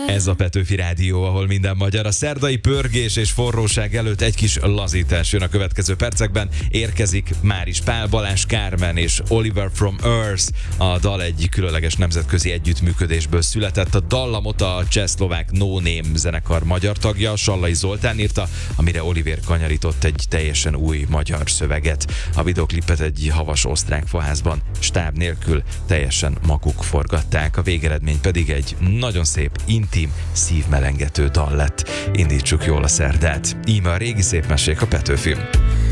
Ez a Petőfi Rádió, ahol minden magyar. A szerdai pörgés és forróság előtt egy kis lazítás jön a következő percekben. Érkezik Máris Pál, Balázs Kármen és Oliver from Earth. A dal egy különleges nemzetközi együttműködésből született. A dallamot a csehszlovák No Name zenekar magyar tagja, Sallai Zoltán írta, amire Oliver kanyarított egy teljesen új magyar szöveget. A videoklipet egy havas osztrák faházban stáb nélkül teljesen maguk forgatták. A végeredmény pedig egy nagyon szép, intim, szívmelengető dal lett. Indítsuk jól a szerdát. Íme a régi szép mesék a Petőfin.